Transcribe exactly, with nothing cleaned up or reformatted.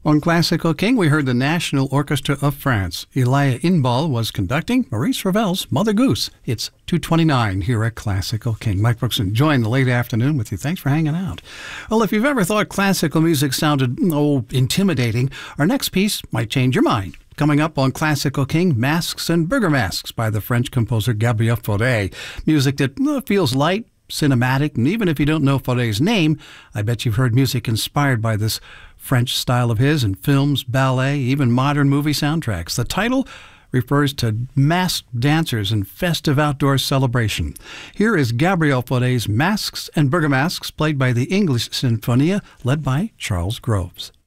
On Classical King, we heard the National Orchestra of France. Elia Inbal was conducting Maurice Ravel's Mother Goose. It's two twenty-nine here at Classical King. Mike Brooks enjoying the late afternoon with you. Thanks for hanging out. Well, if you've ever thought classical music sounded, oh, intimidating, our next piece might change your mind. Coming up on Classical King, Masks and Bergamasques by the French composer Gabriel Fauré. Music that well, feels light, cinematic, and even if you don't know Fauré's name, I bet you've heard music inspired by this French style of his in films, ballet, even modern movie soundtracks. The title refers to masked dancers and festive outdoor celebration. Here is Gabriel Fauré's Masks and Bergamasques, played by the English Sinfonia, led by Charles Groves.